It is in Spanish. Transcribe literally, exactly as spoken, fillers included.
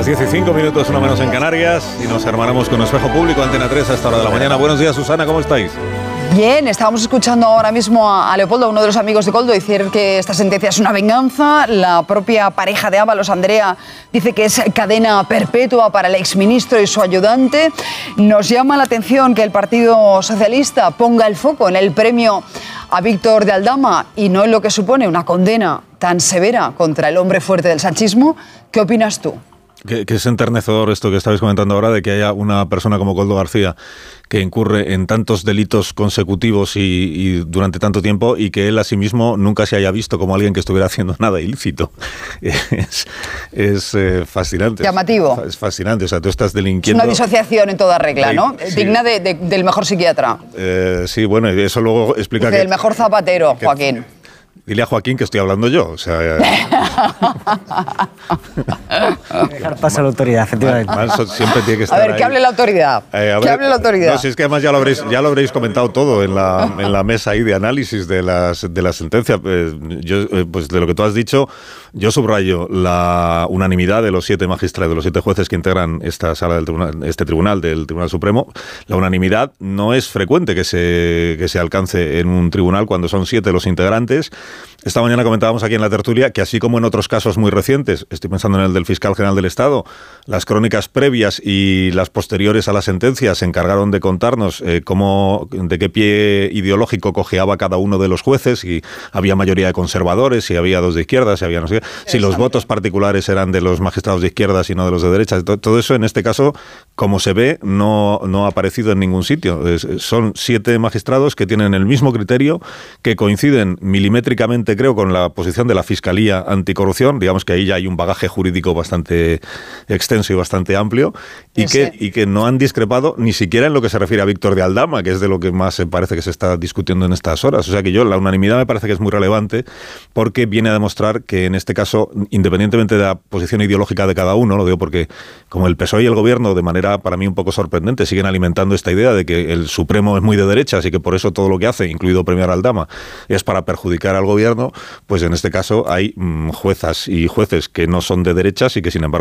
Las diez y cinco minutos, una menos en Canarias, y nos hermanamos con Espejo Público, Antena tres, a esta hora de la mañana. Buenos días, Susana, ¿cómo estáis? Bien, estábamos escuchando ahora mismo a Leopoldo, uno de los amigos de Koldo, decir que esta sentencia es una venganza. La propia pareja de Ábalos, Andrea, dice que es cadena perpetua para el exministro y su ayudante. Nos llama la atención que el Partido Socialista ponga el foco en el premio a Víctor de Aldama y no en lo que supone una condena tan severa contra el hombre fuerte del sanchismo. ¿Qué opinas tú? Que, que es enternecedor esto que estabais comentando ahora, de que haya una persona como Koldo García que incurre en tantos delitos consecutivos y, y durante tanto tiempo, y que él a sí mismo nunca se haya visto como alguien que estuviera haciendo nada ilícito. Es, es eh, fascinante. Llamativo. Es fascinante. O sea, tú estás delinquiendo. Es una disociación en toda regla, ¿no? Sí. Digna de, de, del mejor psiquiatra. Eh, sí, bueno, y eso luego explica Dice, que... el mejor zapatero, que, Joaquín. Dile a Joaquín que estoy hablando yo, o sea... Dejar pasar la autoridad, efectivamente. Manso siempre tiene que estar A ver, ahí. que hable la autoridad. Eh, que hable la autoridad. No, si es que además ya lo habréis, ya lo habréis comentado todo en la, en la mesa ahí de análisis de, las, de la sentencia. Eh, yo, eh, pues de lo que tú has dicho, yo subrayo la unanimidad de los siete magistrados, de los siete jueces que integran esta sala del tribunal, este tribunal del Tribunal Supremo. La unanimidad no es frecuente que se, que se alcance en un tribunal cuando son siete los integrantes. Esta mañana comentábamos aquí en la tertulia que, así como en otros casos muy recientes, estoy pensando en el del fiscal general del Estado, las crónicas previas y las posteriores a la sentencia se encargaron de contarnos eh, cómo, de qué pie ideológico cojeaba cada uno de los jueces, si había mayoría de conservadores, si había dos de izquierdas, si había no sé qué, si los votos particulares eran de los magistrados de izquierdas y no de los de derechas. Todo eso, en este caso, como se ve, no, no ha aparecido en ningún sitio. Es, son siete magistrados que tienen el mismo criterio, que coinciden milimétricamente, creo, con la posición de la Fiscalía Anticorrupción. Digamos que ahí ya hay un bagaje jurídico bastante extenso y bastante amplio, y que, y que no han discrepado ni siquiera en lo que se refiere a Víctor de Aldama, que es de lo que más parece que se está discutiendo en estas horas. O sea que yo, la unanimidad me parece que es muy relevante, porque viene a demostrar que en este caso, independientemente de la posición ideológica de cada uno, lo digo porque como el P S O E y el Gobierno, de manera para mí un poco sorprendente, siguen alimentando esta idea de que el Supremo es muy de derechas y que por eso todo lo que hace, incluido premiar a Aldama, es para perjudicar al Gobierno, pues en este caso hay mmm, juezas y jueces que no son de derechas y que sin embargo